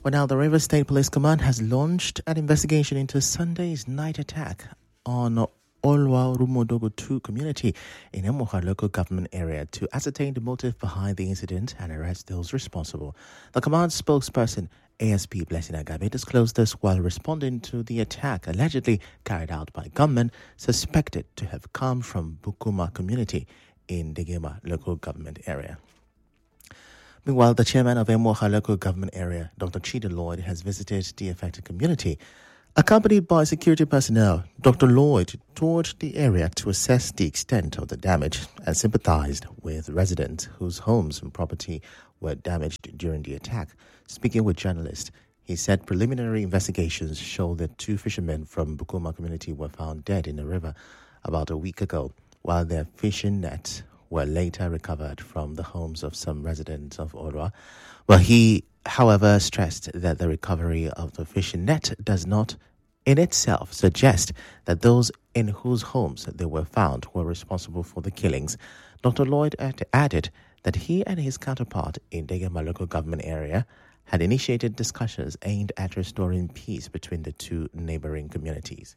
Well, now the Rivers State Police Command has launched an investigation into Sunday's night attack on Olwa Rumodogo 2 community in Emoha local government area to ascertain the motive behind the incident and arrest those responsible. The command spokesperson, ASP Blessing Agabe, disclosed this while responding to the attack allegedly carried out by gunmen suspected to have come from Bukuma community in Degema local government area. Meanwhile, the chairman of Emoha local government area, Dr. Chida Lloyd, has visited the affected community. Accompanied by security personnel, Dr. Lloyd toured the area to assess the extent of the damage and sympathized with residents whose homes and property were damaged during the attack. Speaking with journalists, he said preliminary investigations show that 2 fishermen from Bukuma community were found dead in the river about a week ago, while their fishing nets were later recovered from the homes of some residents of Orwa. Well, he, however, stressed that the recovery of the fishing net does not in itself suggest that those in whose homes they were found were responsible for the killings. Dr. Lloyd added that he and his counterpart in Degema local government area had initiated discussions aimed at restoring peace between the 2 neighboring communities.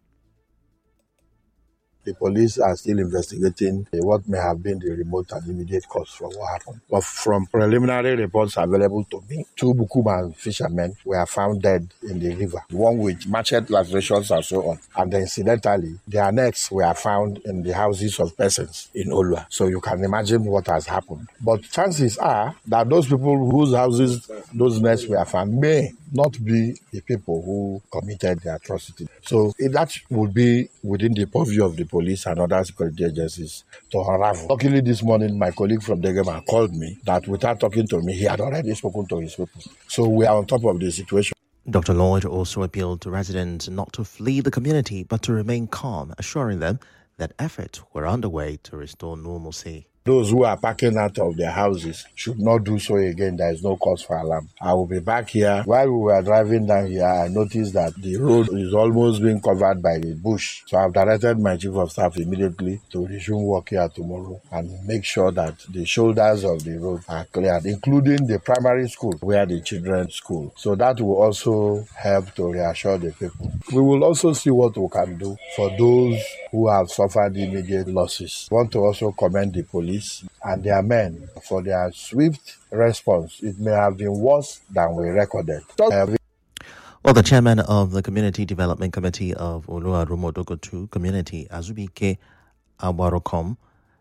The police are still investigating what may have been the remote and immediate cause for what happened. But from preliminary reports available to me, 2 Bukuma fishermen were found dead in the river, one with machete lacerations and so on. And incidentally, their nets were found in the houses of persons in Olwa. So you can imagine what has happened. But chances are that those people whose houses those nets were found may not be the people who committed the atrocity. So that would be within the purview of the police and other security agencies to unravel. Luckily this morning, my colleague from Degema called me that without talking to me, he had already spoken to his people. So we are on top of the situation. Dr. Lloyd also appealed to residents not to flee the community but to remain calm, assuring them that efforts were underway to restore normalcy. Those who are packing out of their houses should not do so again. There is no cause for alarm. I will be back here. While we were driving down here, I noticed that the road is almost being covered by the bush. So I've directed my chief of staff immediately to resume work here tomorrow and make sure that the shoulders of the road are cleared, including the primary school where the children school. So that will also help to reassure the people. We will also see what we can do for those who have suffered immediate losses. I want to also commend the police and their men for their swift response. It may have been worse than we recorded. Well, the chairman of the Community Development Committee of Olua Rumodogo 2 community, Azubike Awarokom,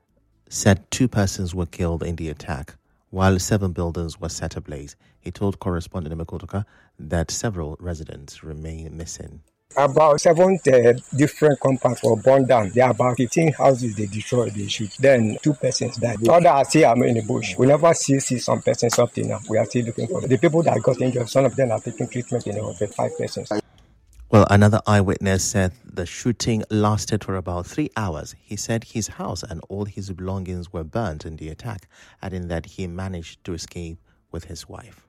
said 2 persons were killed in the attack, while 7 buildings were set ablaze. He told correspondent Mekotoka that several residents remain missing. About 7 different compounds were burned down. There are about 15 houses they destroyed, they shoot. Then 2 persons died. Others are still in the bush. We never see some persons up till now. We are still looking for them. The people that got injured, some of them are taking treatment in the hospital, 5 persons. Well, another eyewitness said the shooting lasted for about 3 hours. He said his house and all his belongings were burnt in the attack, adding that he managed to escape with his wife.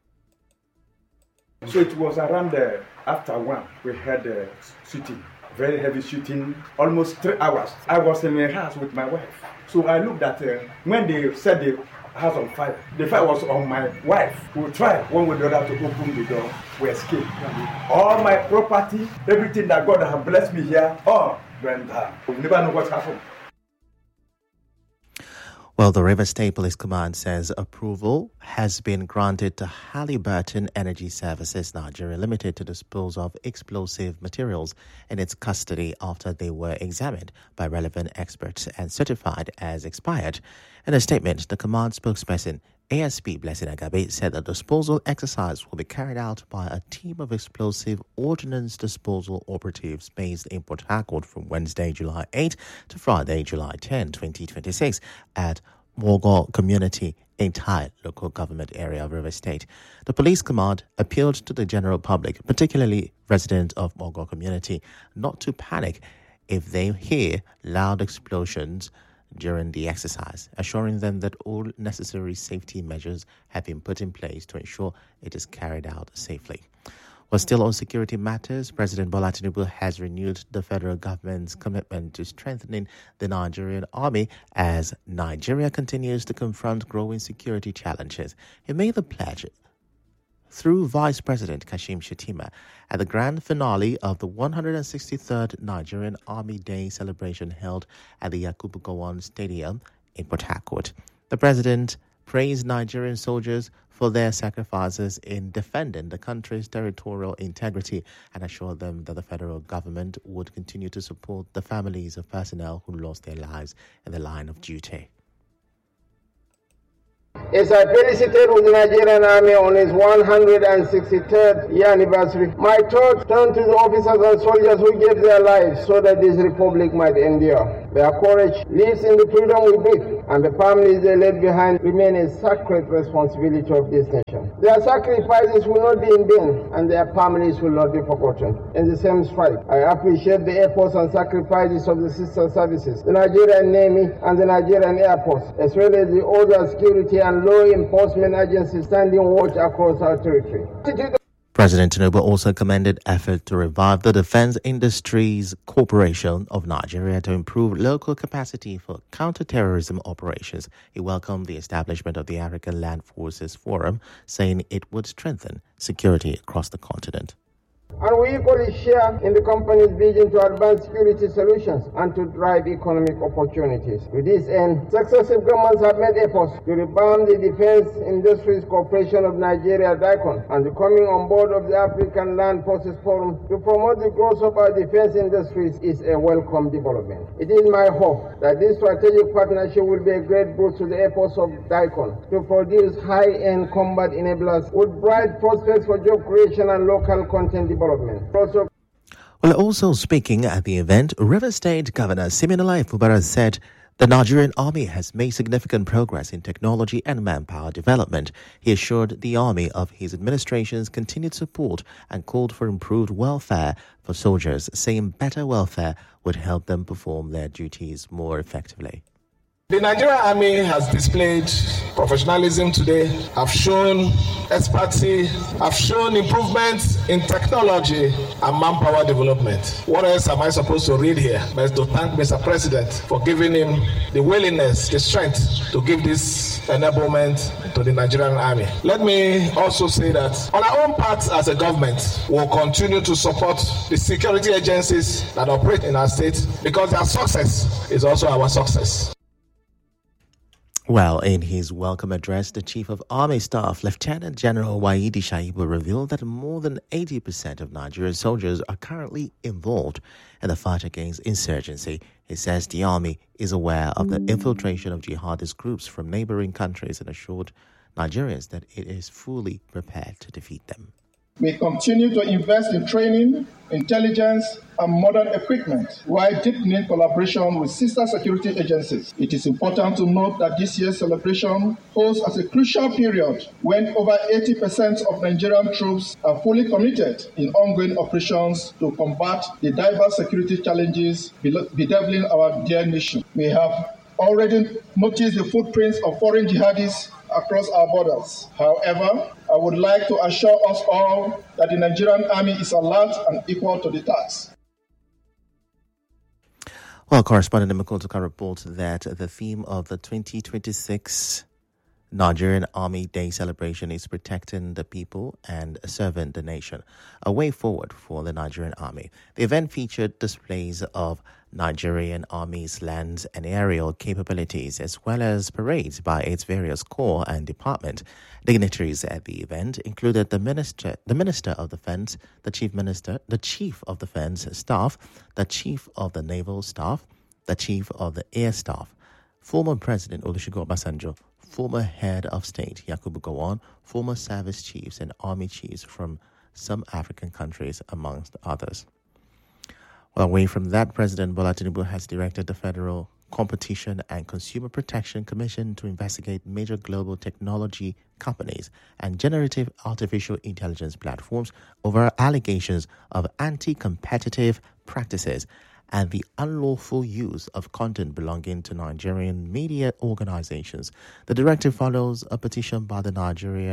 So it was around after 1, we had shooting, very heavy shooting, almost 3 hours. I was in the house with my wife. So I looked at when they set the house on fire, the fire was on my wife. We tried one way or the other to open the door, we escaped. All my property, everything that God has blessed me here, all went down. We never know what happened. Well, the Rivers State Police Command says approval has been granted to Halliburton Energy Services Nigeria Limited to dispose of explosive materials in its custody after they were examined by relevant experts and certified as expired. In a statement, the command spokesperson, ASP Blessing Agabe, said the disposal exercise will be carried out by a team of explosive ordnance disposal operatives based in Port Harcourt from Wednesday, July 8 to Friday, July 10, 2026 at Mogo Community in Tai local government area of River State. The police command appealed to the general public, particularly residents of Mogo Community, not to panic if they hear loud explosions during the exercise, assuring them that all necessary safety measures have been put in place to ensure it is carried out safely. While still on security matters, President Bola Tinubu has renewed the federal government's commitment to strengthening the Nigerian army as Nigeria continues to confront growing security challenges. He made the pledge through Vice President Kashim Shettima at the grand finale of the 163rd Nigerian Army Day celebration held at the Yakubu Gowon Stadium in Port Harcourt. The president praised Nigerian soldiers for their sacrifices in defending the country's territorial integrity and assured them that the federal government would continue to support the families of personnel who lost their lives in the line of duty. As I felicitated with the Nigerian Army on its 163rd year anniversary, my thoughts turned to the officers and soldiers who gave their lives so that this republic might endure. Their courage lives in the freedom we breathe, and the families they left behind remain a sacred responsibility of this nation. Their sacrifices will not be in vain, and their families will not be forgotten. In the same stride, I appreciate the efforts and sacrifices of the sister services, the Nigerian Navy and the Nigerian Air Force, as well as the other security and law enforcement agencies standing watch across our territory. President Tinubu also commended efforts to revive the Defense Industries Corporation of Nigeria to improve local capacity for counter-terrorism operations. He welcomed the establishment of the African Land Forces Forum, saying it would strengthen security across the continent. And we equally share in the company's vision to advance security solutions and to drive economic opportunities. To this end, successive governments have made efforts to revamp the Defense Industries Corporation of Nigeria, DICON, and the coming on board of the African Land Forces Forum to promote the growth of our defense industries is a welcome development. It is my hope that this strategic partnership will be a great boost to the efforts of DICON to produce high-end combat enablers with bright prospects for job creation and local content development. Well, also speaking at the event, River State Governor Siminalayi Fubara said the Nigerian Army has made significant progress in technology and manpower development. He assured the Army of his administration's continued support and called for improved welfare for soldiers, saying better welfare would help them perform their duties more effectively. The Nigerian Army has displayed professionalism today, have shown expertise, have shown improvements in technology and manpower development. What else am I supposed to read here? But to thank Mr. President for giving him the willingness, the strength to give this enablement to the Nigerian Army. Let me also say that on our own part as a government, we'll continue to support the security agencies that operate in our state because their success is also our success. Well, in his welcome address, the Chief of Army Staff, Lieutenant General Waidi Shaibu, revealed that more than 80% of Nigerian soldiers are currently involved in the fight against insurgency. He says the army is aware of the infiltration of jihadist groups from neighboring countries and assured Nigerians that it is fully prepared to defeat them. We continue to invest in training, intelligence, and modern equipment while deepening collaboration with sister security agencies. It is important to note that this year's celebration falls as a crucial period when over 80% of Nigerian troops are fully committed in ongoing operations to combat the diverse security challenges bedeviling our dear nation. We have already noticed the footprints of foreign jihadists across our borders. However, I would like to assure us all that the Nigerian Army is alert and equal to the task. Well, correspondent Nemakotoka reports that the theme of the 2026 Nigerian Army Day celebration is protecting the people and serving the nation, a way forward for the Nigerian Army. The event featured displays of Nigerian Army's land and aerial capabilities, as well as parades by its various corps and departments. Dignitaries at the event included the Minister of Defense, the Chief Minister, the Chief of Defense Staff, the Chief of the Naval Staff, the Chief of the Air Staff, former President Olusegun Obasanjo, former Head of State Yakubu Gowon, former service chiefs and army chiefs from some African countries, amongst others. Well, away from that, President Bola Tinubu has directed the Federal Competition and Consumer Protection Commission to investigate major global technology companies and generative artificial intelligence platforms over allegations of anti-competitive practices and the unlawful use of content belonging to Nigerian media organizations. The directive follows a petition by the Nigerian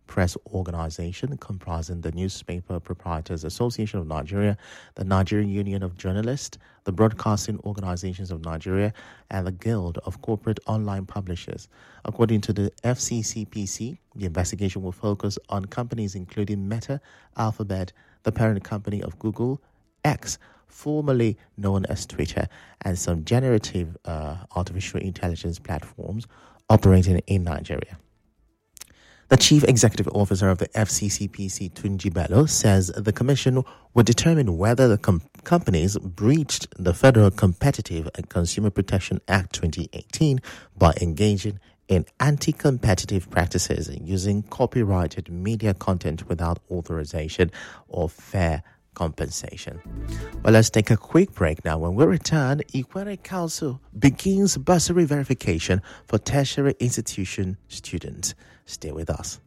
press organization comprising the Newspaper Proprietors Association of Nigeria, the Nigerian Union of Journalists, the Broadcasting Organizations of Nigeria, and the Guild of Corporate Online Publishers. According to the FCCPC, the investigation will focus on companies including Meta, Alphabet, the parent company of Google, X, formerly known as Twitter, and some generative artificial intelligence platforms operating in Nigeria. The Chief Executive Officer of the FCCPC, Tunji Bello, says the Commission will determine whether the companies breached the Federal Competitive and Consumer Protection Act 2018 by engaging in anti-competitive practices and using copyrighted media content without authorization or fair compensation. Well, let's take a quick break now. When we return, Ikwere Council begins bursary verification for tertiary institution students. Stay with us.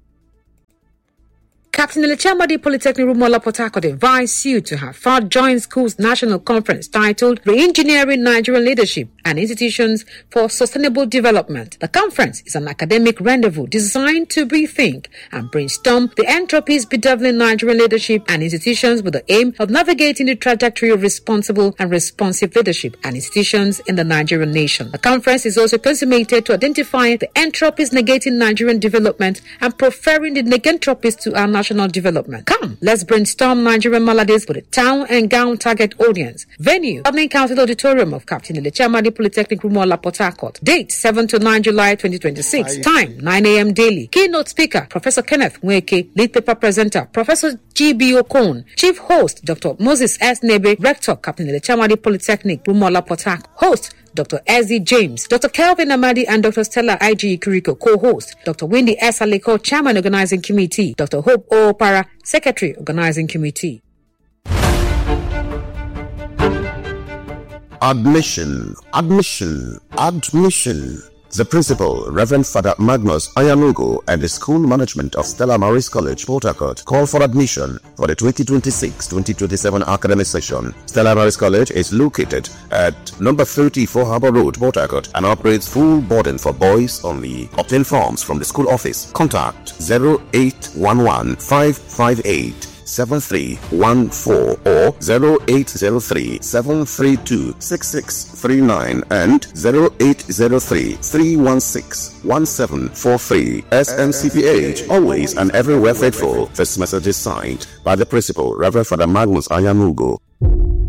Captain Elechamadi Polytechnic Rumuola Port Harcourt invites you to have FAD Joint Schools National Conference titled Re-Engineering Nigerian Leadership and Institutions for Sustainable Development. The conference is an academic rendezvous designed to rethink and brainstorm the entropies bedeviling Nigerian leadership and institutions with the aim of navigating the trajectory of responsible and responsive leadership and institutions in the Nigerian nation. The conference is also consummated to identify the entropies negating Nigerian development and preferring the negentropies to our national development. Come, let's brainstorm Nigerian maladies with a town and gown target audience. Venue, Governing Council Auditorium of Captain Elechamadi Polytechnic Rumuola Port Harcourt. Date, 7 to 9 July 2026. Time, 9 a.m. daily. Keynote speaker, Professor Kenneth Nweke. Lead paper presenter, Professor G.B. Okon. Chief host, Dr. Moses S. Nebe. Rector, Captain Elechamadi Polytechnic Rumuola Port Harcourt. Host, Dr. Ezzy James, Dr. Kelvin Amadi, and Dr. Stella I.G. Kuriko, co-host. Dr. Wendy S. Aleko, Chairman, Organizing Committee. Dr. Hope O. Para, Secretary, Organizing Committee. Admission. The principal, Reverend Father Magnus Ayanugo, and the school management of Stella Maris College, Port Harcourt, call for admission for the 2026-2027 academic session. Stella Maris College is located at number 34 Harbour Road, Port Harcourt, and operates full boarding for boys only. Obtain forms from the school office. Contact 0811 558 7314 or 0803 732 6639 and 0803 316 1743. SMCPH, always and everywhere faithful. This message is signed by the principal, Reverend Father Magnus Ayanugo.